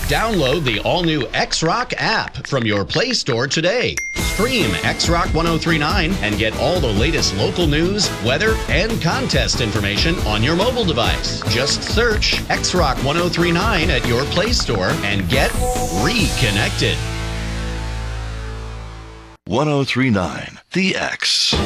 Download the all-new X-Rock app from your Play Store today. Stream X-Rock 1039 and get all the latest local news, weather, and contest information on your mobile device. Just search X-Rock 1039 at your Play Store and get reconnected. 1039 The X.